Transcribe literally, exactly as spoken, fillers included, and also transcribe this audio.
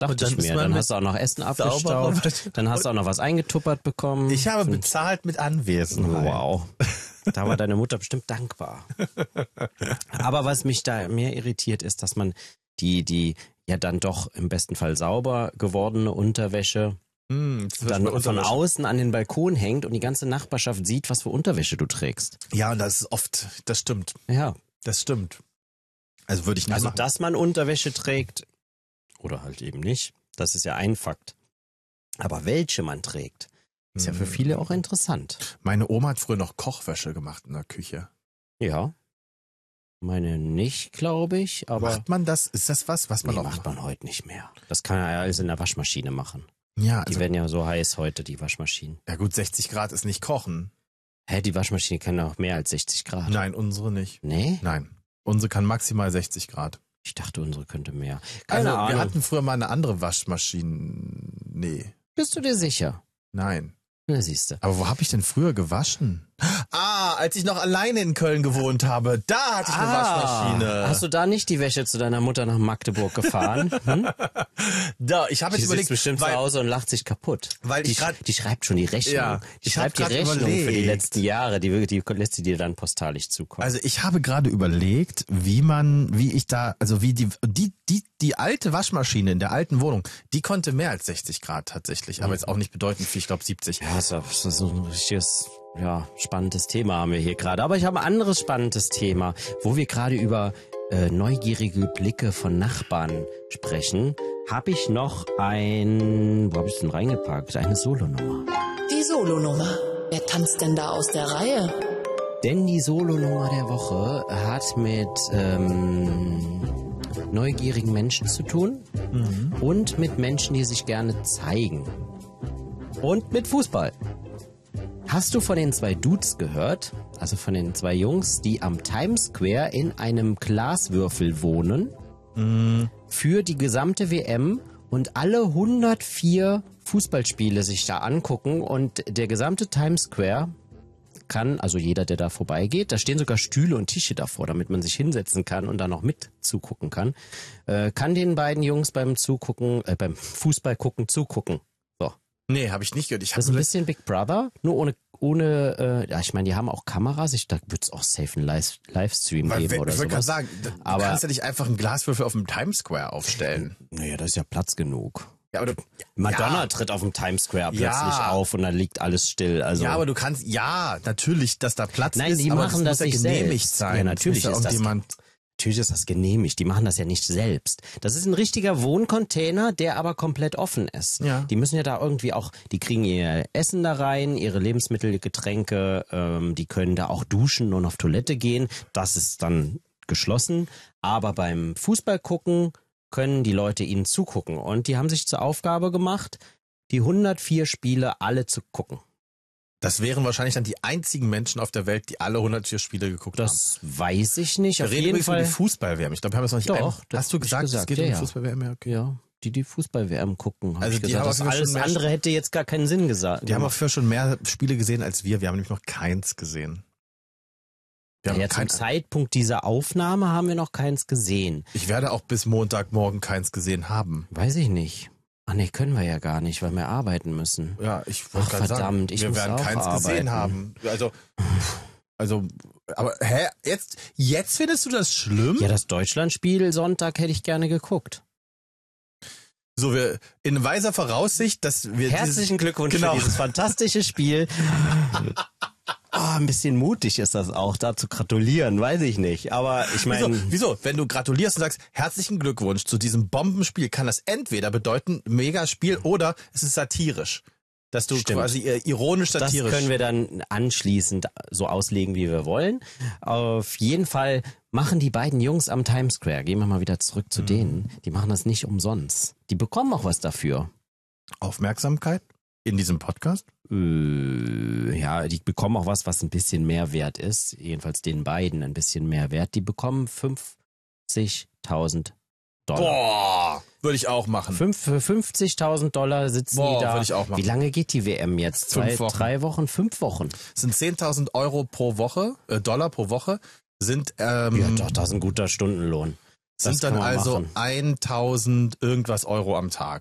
Dachte ich mir. Dann hast du auch noch Essen abgestaubt. Dann hast du auch noch was eingetuppert bekommen. Ich habe bezahlt mit Anwesenheit. Wow. Da war deine Mutter bestimmt dankbar. Aber was mich da mehr irritiert, ist, dass man die, die ja dann doch im besten Fall sauber gewordene Unterwäsche mm, dann von Unterwäsche. außen an den Balkon hängt und die ganze Nachbarschaft sieht, was für Unterwäsche du trägst. Ja, und das ist oft, das stimmt. Ja. Das stimmt. Also würde ich nicht Also, machen. dass man Unterwäsche trägt oder halt eben nicht, das ist ja ein Fakt. Aber welche man trägt, ist ja für viele auch interessant. Meine Oma hat früher noch Kochwäsche gemacht in der Küche. Ja. Meine nicht, glaube ich, aber... Macht man das? Ist das was, was man nee, auch macht man heute nicht mehr. Das kann man ja alles in der Waschmaschine machen. Ja, Die also, werden ja so heiß heute, die Waschmaschinen. Ja gut, sechzig Grad ist nicht kochen. Hä, die Waschmaschine kann auch mehr als sechzig Grad. Nein, unsere nicht. Nee? Nein. Unsere kann maximal sechzig Grad. Ich dachte, unsere könnte mehr. Keine also, Ahnung. Wir hatten früher mal eine andere Waschmaschine. Nee. Bist du dir sicher? Nein. Na, siehste. Aber wo habe ich denn früher gewaschen? Ah, als ich noch alleine in Köln gewohnt habe, da hatte ich eine ah, Waschmaschine. Hast du da nicht die Wäsche zu deiner Mutter nach Magdeburg gefahren? Hm? Da, ich habe jetzt die überlegt, sitzt bestimmt weil, zu Hause und lacht sich kaputt. Weil die, ich grad, die schreibt schon die Rechnung. Ja, die schreibt die Rechnung überlegt. für die letzten Jahre. Die, die lässt sie dir dann postalisch zukommen. Also ich habe gerade überlegt, wie man, wie ich da, also wie die, die, die, die alte Waschmaschine in der alten Wohnung, die konnte mehr als sechzig Grad tatsächlich, aber jetzt auch nicht bedeutend viel, ich glaube siebzig. Ja, das ist so ein richtiges, ja, spannendes Thema haben wir hier gerade. Aber ich habe ein anderes spannendes Thema, wo wir gerade über äh, neugierige Blicke von Nachbarn sprechen. Habe ich noch ein, wo habe ich denn reingepackt? Eine Solonummer. Die Solonummer. Wer tanzt denn da aus der Reihe? Denn die Solonummer der Woche hat mit ähm, neugierigen Menschen zu tun mhm. und mit Menschen, die sich gerne zeigen. Und mit Fußball. Hast du von den zwei Dudes gehört? Also von den zwei Jungs, die am Times Square in einem Glaswürfel wohnen Mhm. für die gesamte W M und alle hundertvier Fußballspiele sich da angucken und der gesamte Times Square kann, also jeder, der da vorbeigeht, da stehen sogar Stühle und Tische davor, damit man sich hinsetzen kann und da noch mit zugucken kann, äh, kann den beiden Jungs beim Zugucken, äh, beim Fußball gucken zugucken. So. Nee, habe ich nicht gehört. Ich Das ist ein bisschen Big Brother, nur ohne, ohne, äh, ja, ich meine, die haben auch Kameras, ich, da wird es auch safe einen Live Livestream Weil, geben oder ich wollte gerade sowas. sagen, du Aber- kannst ja nicht einfach einen Glaswürfel auf dem Times Square aufstellen. Naja, da ist ja Platz genug. Ja, aber du, Madonna ja, tritt auf dem Times Square plötzlich Ja. auf und dann liegt alles still. Also ja, aber du kannst, ja, natürlich, dass da Platz Nein, ist, die aber machen das, das muss nicht ja genehmigt selbst. sein. Ja, natürlich Das muss ist ja das- irgendjemand. natürlich ist das genehmigt. Die machen das ja nicht selbst. Das ist ein richtiger Wohncontainer, der aber komplett offen ist. Ja. Die müssen ja da irgendwie auch, die kriegen ihr Essen da rein, ihre Lebensmittel, Getränke, ähm, die können da auch duschen und auf Toilette gehen. Das ist dann geschlossen. Aber beim Fußball gucken können die Leute ihnen zugucken. Und die haben sich zur Aufgabe gemacht, die hundertvier Spiele alle zu gucken. Das wären wahrscheinlich dann die einzigen Menschen auf der Welt, die alle hundertvier Spiele geguckt haben. Das weiß ich nicht. Wir Auf reden jeden übrigens über Fall. die Fußball-W M. Ich glaube, wir haben es noch nicht Doch, ein- das Hast du hab ich gesagt, es gesagt, geht ja, um die ja. Fußball-W M? Ja, okay. Ja, die die Fußball-W M gucken, habe Also ich die gesagt. haben Das auf jeden Fall alles schon mehr- andere hätte jetzt gar keinen Sinn gesagt. Die haben auch früher schon mehr Spiele gesehen als wir. Wir haben nämlich noch keins gesehen. Wir haben ja, zum kein, Zeitpunkt dieser Aufnahme haben wir noch keins gesehen. ich werde auch bis Montagmorgen keins gesehen haben. Weiß ich nicht. Ach nee, können wir ja gar nicht, weil wir arbeiten müssen. Ja, ich Ach, wollte gerade sagen, verdammt, ich wir muss werden auch keins gesehen arbeiten. haben. Also, also, aber hä, jetzt, jetzt findest du das schlimm? Ja, das Deutschlandspiel Sonntag hätte ich gerne geguckt. So, wir in weiser Voraussicht, dass wir Herzlichen Glückwunsch genau. für dieses fantastische Spiel. Oh, ein bisschen mutig ist das auch, da zu gratulieren, weiß ich nicht. Aber ich meine... Wieso? Wieso? Wenn du gratulierst und sagst, herzlichen Glückwunsch zu diesem Bombenspiel, kann das entweder bedeuten, Megaspiel oder es ist satirisch. Dass du Stimmt. quasi äh, ironisch Das satirisch. können wir dann anschließend so auslegen, wie wir wollen. Auf jeden Fall machen die beiden Jungs am Times Square, gehen wir mal wieder zurück zu Mhm. denen, die machen das nicht umsonst. Die bekommen auch was dafür. Aufmerksamkeit in diesem Podcast? Äh, ja, die bekommen auch was, was ein bisschen mehr wert ist. Jedenfalls den beiden ein bisschen mehr wert. Die bekommen fünfzigtausend Dollar. Boah, würde ich auch machen. Fünf, für fünfzigtausend Dollar sitzen Boah, die da. würde ich auch machen. Wie lange geht die W M jetzt? Zwei, Fünf Wochen. Drei Wochen? Fünf Wochen? Das sind zehntausend Euro pro Woche, äh, Dollar pro Woche, sind, ähm, Ja, doch, das ist ein guter Stundenlohn. Sind dann kann man also machen. eintausend irgendwas Euro am Tag.